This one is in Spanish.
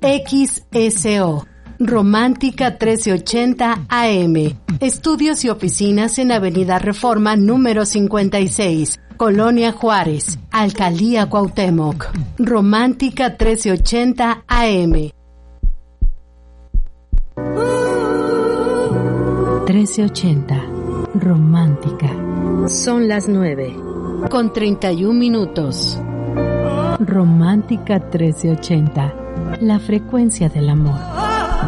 XSO. Romántica 1380 AM. Estudios y oficinas en Avenida Reforma número 56, Colonia Juárez, Alcaldía Cuauhtémoc. Romántica 1380 AM. 1380. Romántica. Son las 9:31. Romántica 1380. La frecuencia del amor.